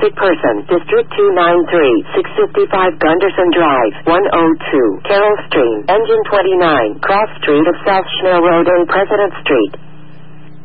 sick person, District 293, 655 Gunderson Drive, 102, Carroll Stream, Engine 29, Cross Street of South Schnell Road and President Street.